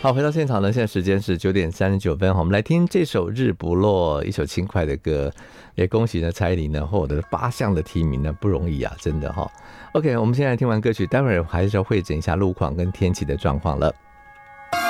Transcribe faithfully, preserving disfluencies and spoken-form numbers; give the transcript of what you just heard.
好，回到现场呢，现在时间是九点三十九分，我们来听这首《日不落》，一首轻快的歌。也恭喜呢蔡依林呢获得八项的提名呢，不容易啊，真的哈。OK， 我们现在听完歌曲，待会儿还是要会诊一下路况跟天气的状况了。